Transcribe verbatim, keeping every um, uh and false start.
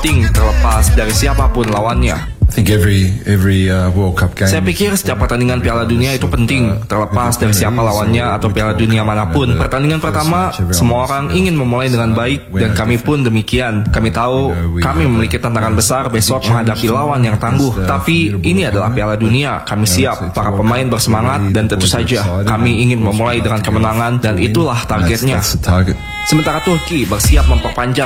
penting terlepas dari siapapun lawannya. I think every every uh, World Cup game. Saya pikir setiap pertandingan Piala Dunia itu penting, terlepas dari siapa lawannya atau Piala Dunia manapun. Pertandingan pertama, semua orang ingin memulai dengan baik, dan kami pun demikian. Kami tahu kami memiliki tantangan besar besok menghadapi lawan yang tangguh. Tapi ini adalah Piala Dunia, kami siap, para pemain bersemangat, dan tentu saja kami ingin memulai dengan kemenangan, dan itulah targetnya. Sementara Turki bersiap memperpanjang